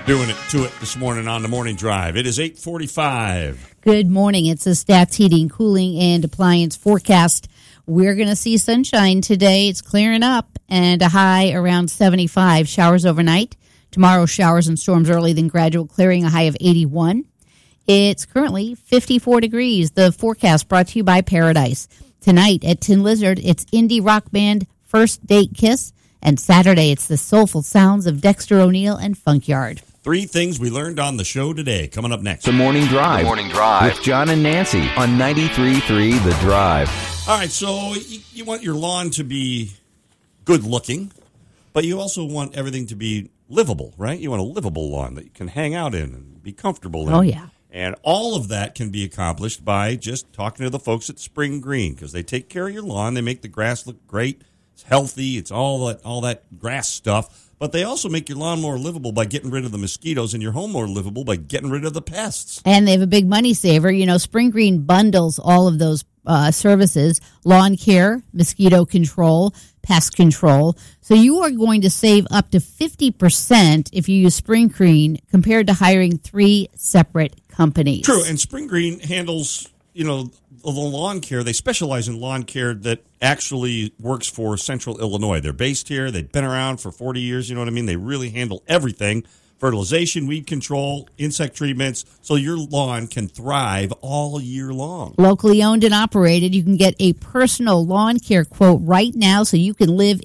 Doing it to it this morning on the Morning Drive. It is 8:45. Good morning. It's a Stats Heating, Cooling, and Appliance forecast. We're going to see sunshine today. It's clearing up and a high around 75. Showers overnight. Tomorrow, showers and storms early, then gradual clearing, a high of 81. It's currently 54 degrees. The forecast brought to you by Paradise. Tonight at Tin Lizard, it's indie rock band First Date Kiss. And Saturday, it's the soulful sounds of Dexter O'Neill and Funkyard. 3 things we learned on the show today. Coming up next. The Morning Drive. The Morning Drive. With John and Nancy on 93.3 The Drive. All right, so you want your lawn to be good looking, but you also want everything to be livable, right? You want a livable lawn that you can hang out in and be comfortable in. Oh, yeah. And all of that can be accomplished by just talking to the folks at Spring Green, because they take care of your lawn. They make the grass look great. It's healthy. It's all that grass stuff. But they also make your lawn more livable by getting rid of the mosquitoes and your home more livable by getting rid of the pests. And they have a big money saver. You know, Spring Green bundles all of those services: lawn care, mosquito control, pest control. So you are going to save up to 50% if you use Spring Green compared to hiring 3 separate companies. True, and Spring Green handles, the lawn care. They specialize in lawn care that actually works for Central Illinois. They're based here. They've been around for 40 years. You know what I mean? They really handle everything: fertilization, weed control, insect treatments, so your lawn can thrive all year long. Locally owned and operated. You can get a personal lawn care quote right now so you can live